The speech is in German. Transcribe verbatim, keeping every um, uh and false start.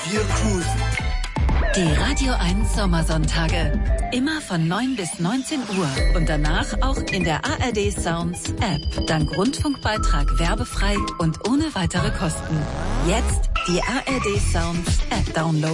Vierkusen. Die Radio eins Sommersonntage. Immer von neun bis neunzehn Uhr und danach auch in der A R D Sounds App. Dank Rundfunkbeitrag werbefrei und ohne weitere Kosten. Jetzt die A R D Sounds App downloaden.